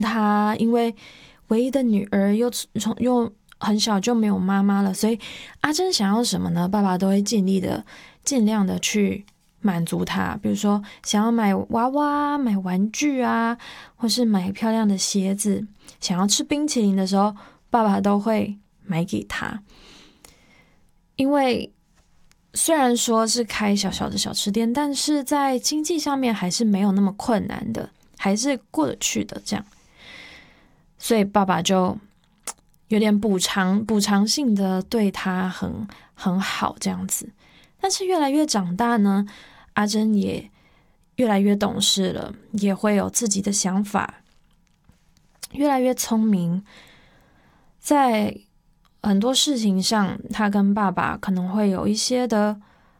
他因为唯一的女儿又很小就没有妈妈了，所以阿珍想要什么呢？爸爸都会尽量的去满足她。比如说想要买娃娃、买玩具啊，或是买漂亮的鞋子，想要吃冰淇淋的时候，爸爸都会买给她。因为虽然说是开小小的小吃店，但是在经济上面还是没有那么困难的，还是过得去的这样。所以爸爸就有点补偿性的对他很好这样子。但是越来越长大呢，阿珍也越来越懂事了，也会有自己的想法，越来越聪明。在很多事情上，他跟爸爸可能会有一些的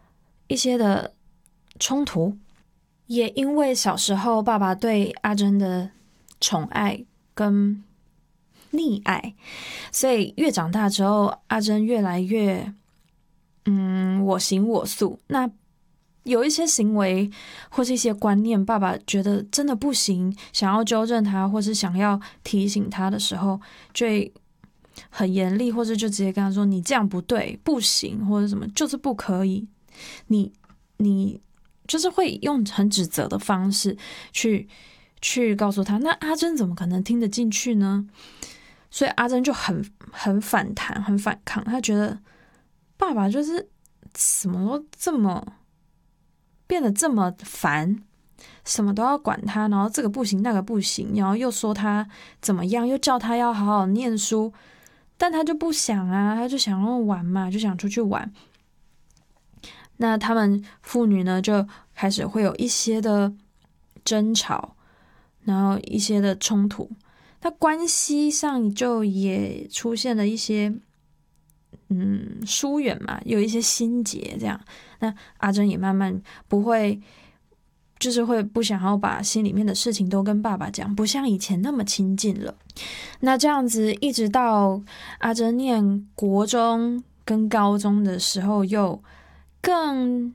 冲突，也因为小时候爸爸对阿珍的宠爱跟溺爱，所以越长大之后，阿珍越来越我行我素。那有一些行为或是一些观念，爸爸觉得真的不行，想要纠正他，或是想要提醒他的时候，就会很严厉，或者就直接跟他说：“你这样不对，不行，或者什么，就是不可以。你就是会用很指责的方式去告诉他。那阿珍怎么可能听得进去呢？所以阿珍就很反弹，很反抗。他觉得爸爸就是什么都变得这么烦，什么都要管他，然后这个不行那个不行，然后又说他怎么样，又叫他要好好念书，但他就不想啊，他就想要玩嘛，就想出去玩。那他们父女呢，就开始会有一些的争吵，然后一些的冲突。那关系上就也出现了一些疏远嘛，有一些心结这样。那阿珍也慢慢不会，就是会不想要把心里面的事情都跟爸爸讲，不像以前那么亲近了。那这样子一直到阿珍念国中跟高中的时候，又更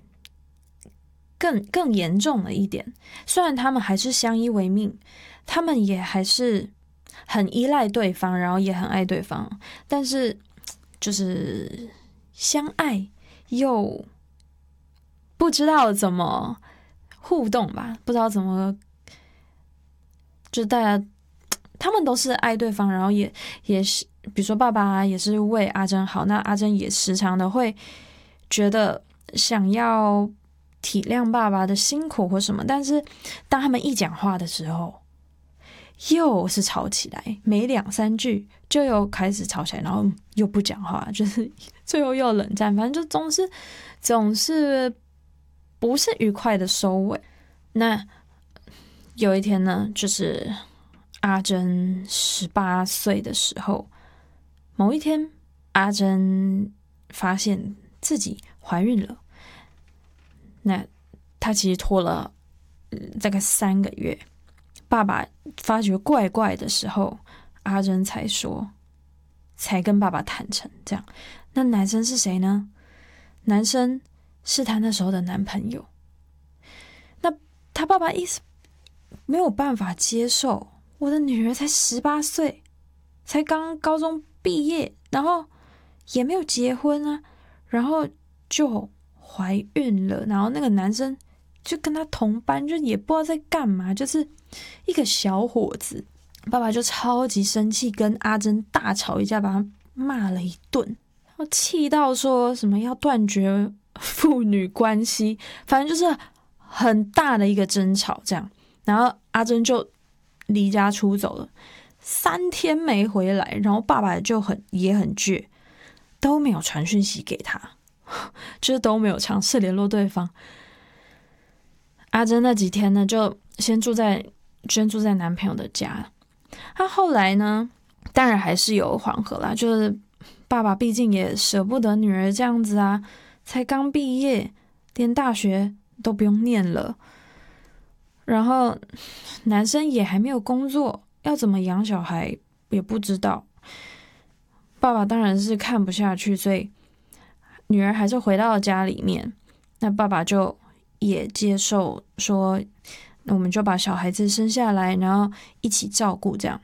严重了一点。虽然他们还是相依为命，他们也还是很依赖对方，然后也很爱对方，但是就是相爱又不知道怎么互动吧，不知道怎么，就是大家他们都是爱对方，然后也是，比如说爸爸也是为阿珍好，那阿珍也时常的会觉得想要体谅爸爸的辛苦或什么，但是当他们一讲话的时候，又是吵起来，没2-3句就又开始吵起来，然后又不讲话，就是最后又冷战，反正就总是不是愉快的收尾。那有一天呢，就是阿珍18岁的时候，某一天，阿珍发现自己怀孕了。那她其实拖了大概3个月。爸爸发觉怪怪的时候，阿珍才跟爸爸坦诚这样。那男生是谁呢？男生是他那时候的男朋友。那他爸爸一直没有办法接受，我的女儿才18岁，才刚高中毕业，然后也没有结婚啊，然后就怀孕了，然后那个男生就跟他同班，就也不知道在干嘛，就是一个小伙子。爸爸就超级生气，跟阿珍大吵一架，把他骂了一顿，然后气到说什么要断绝父女关系，反正就是很大的一个争吵这样。然后阿珍就离家出走了，3天没回来，然后爸爸也很倔，都没有传讯息给他，就是都没有尝试联络对方。阿珍那几天呢，就先住在男朋友的家。他后来呢，当然还是有缓和啦，就是爸爸毕竟也舍不得女儿这样子啊，才刚毕业，连大学都不用念了，然后男生也还没有工作，要怎么养小孩也不知道。爸爸当然是看不下去，所以女儿还是回到了家里面。那爸爸就也接受说，那我们就把小孩子生下来，然后一起照顾这样。